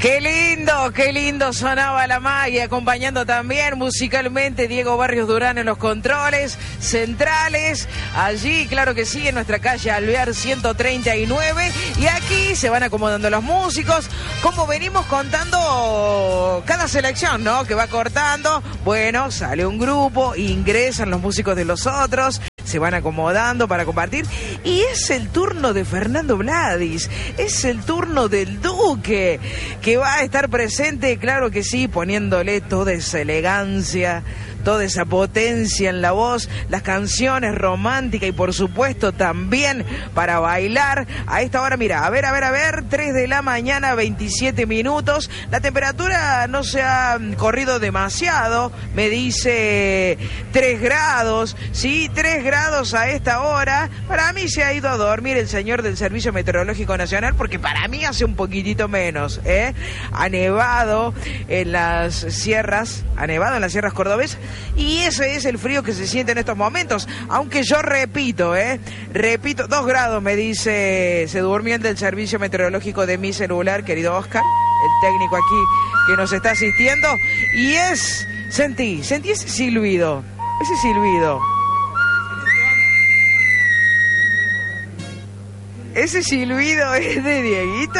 Qué lindo sonaba la magia, acompañando también musicalmente Diego Barrios Durán en los controles centrales, allí, claro que sí, en nuestra calle Alvear 139, y aquí se van acomodando los músicos, como venimos contando cada selección, ¿no? Que va cortando, bueno, sale un grupo, ingresan los músicos de los otros, se van acomodando para compartir, y es el turno de Fernando Vladis, es el turno del Duque, que va a estar presente, claro que sí, poniéndole toda esa elegancia, toda esa potencia en la voz, las canciones románticas y por supuesto también para bailar. A esta hora, mira, a ver, 3 de la mañana, 27 minutos. La temperatura no se ha corrido demasiado, me dice 3 grados, sí, 3 grados a esta hora. Para mí se ha ido a dormir el señor del Servicio Meteorológico Nacional, porque para mí hace un poquitito menos, ¿eh? Ha nevado en las sierras cordobesas, y ese es el frío que se siente en estos momentos, aunque yo repito, 2 grados me dice, se durmió el del Servicio Meteorológico de mi celular, querido Oscar, el técnico aquí que nos está asistiendo, y sentí ese silbido. ¿Ese silbido es de Dieguito?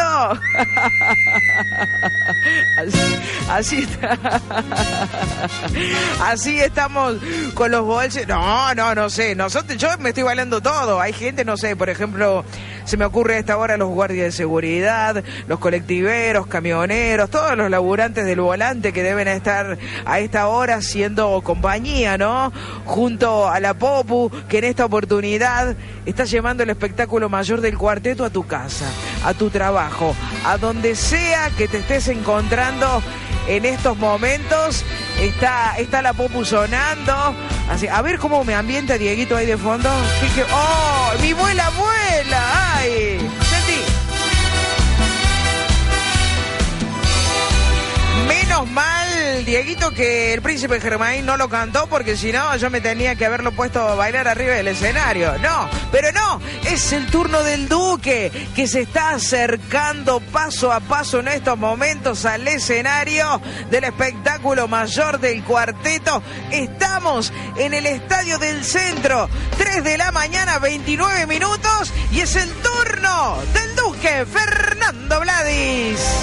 Así estamos con los bolsos. No sé. Yo me estoy bailando todo. Hay gente, no sé, por ejemplo, se me ocurre a esta hora los guardias de seguridad, los colectiveros, camioneros, todos los laburantes del volante que deben estar a esta hora haciendo compañía, ¿no? Junto a la Popu, que en esta oportunidad está llevando el espectáculo mayor del cuarteto a tu casa, a tu trabajo, a donde sea que te estés encontrando en estos momentos. Está la Popu sonando. Así, a ver cómo me ambienta Dieguito ahí de fondo. ¡Oh! ¡Mi vuela! ¡Ay! Sentí. Menos mal, Dieguito, que el Príncipe Germain no lo cantó, porque si no, yo me tenía que haberlo puesto a bailar arriba del escenario. No, es el turno del Duque, que se está acercando paso a paso en estos momentos al escenario del espectáculo mayor del cuarteto. Estamos en el Estadio del Centro, 3 de la mañana, 29 minutos, y es el turno del Duque, Fernando Vladis.